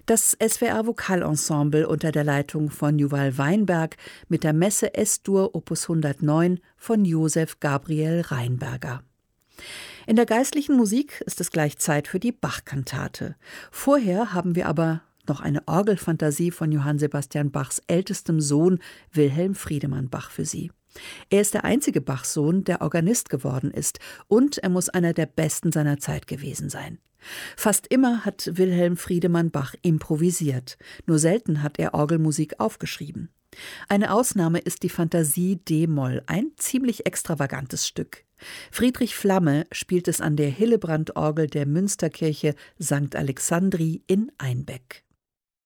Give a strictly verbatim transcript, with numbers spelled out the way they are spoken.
Das S W R Vokalensemble unter der Leitung von Juval Weinberg mit der Messe Es-Dur Opus hundertneun von Josef Gabriel Rheinberger. In der geistlichen Musik ist es gleich Zeit für die Bach-Kantate. Vorher haben wir aber noch eine Orgelfantasie von Johann Sebastian Bachs ältestem Sohn Wilhelm Friedemann Bach für Sie. Er ist der einzige Bach-Sohn, der Organist geworden ist, und er muss einer der besten seiner Zeit gewesen sein. Fast immer hat Wilhelm Friedemann Bach improvisiert, nur selten hat er Orgelmusik aufgeschrieben. Eine Ausnahme ist die Fantasie D-Moll, ein ziemlich extravagantes Stück. Friedrich Flamme spielt es an der Hillebrandorgel der Münsterkirche Sankt Alexandri in Einbeck.